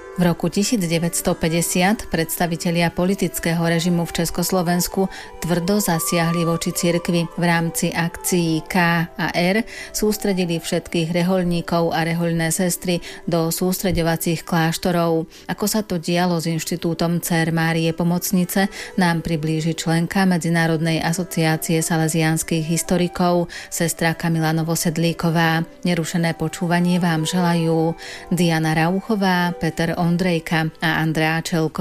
V roku 1950 predstavitelia politického režimu v Československu tvrdo zasiahli voči cirkvi. V rámci akcií K a R sústredili všetkých rehoľníkov a rehoľné sestry do sústreďovacích kláštorov. Ako sa to dialo s inštitútom Dcér Márie Pomocnice, nám priblíži členka Medzinárodnej asociácie salesiánskych historikov, sestra Kamila Novosedlíková. Nerušené počúvanie vám želajú Diana Rauchová, Peter Ondrejka a Andrea Čelková.